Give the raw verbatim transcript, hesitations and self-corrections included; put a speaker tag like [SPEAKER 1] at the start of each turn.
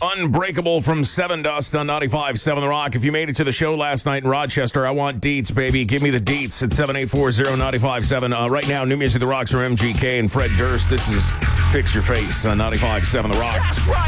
[SPEAKER 1] Unbreakable from Seven Dust on ninety-five point seven The Rock. If you made it to the show last night in Rochester, I want deets, baby. Give me the deets at seven eight four zero nine five point seven. Uh, right now, New Music The Rocks are M G K and Fred Durst. This is Fix Your Face on ninety-five point seven The Rock.
[SPEAKER 2] That's right.